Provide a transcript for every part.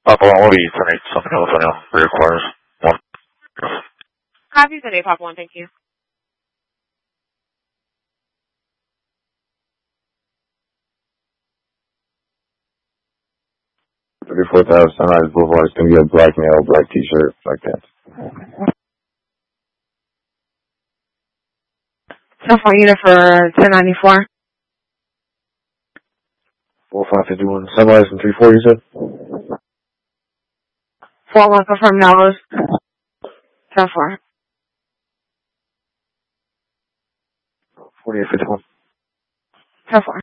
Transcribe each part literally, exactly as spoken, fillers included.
Papa one will be tonight, something else I know requires one. Copy today, Papa one, thank you. thirty-four thousand Sunrise Boulevard. It's going to be a black male, black t-shirt, like that. ten four unit for ten ninety-four. four five fifty-one. Sunrise and three four, you said? four one confirm Melrose. ten four. forty-eight fifty-one. ten four.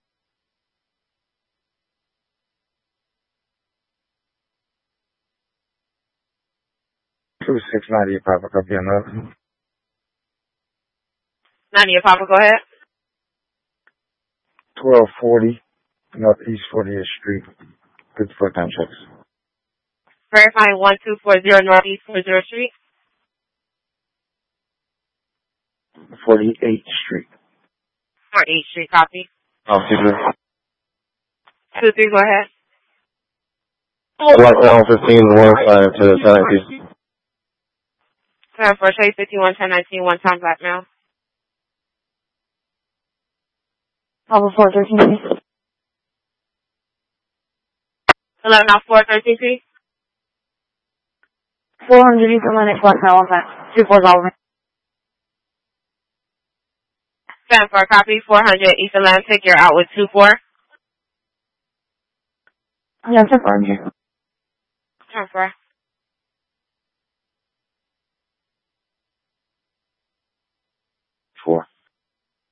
two six ninety, Papa, copy on that. ninety, Papa, go ahead. twelve forty, Northeast forty-eighth Street, Pittsburgh time checks. Verifying one two four zero Northeast fortieth Street. forty-eighth Street. forty-eighth Street, copy. Oh, two three. two three, go ahead. Black L fifteen, one five to ten nineteen. ten four, Chase fifty-one, ten nineteen, one time black male. Papa four thirteen, please. eleven off four thirteen, please. four hundred East Atlantic, black male, one time. two four, Oliver. ten four, copy. four hundred East Atlantic, you're out with two four. Yeah, ten four, I'm here. ten four.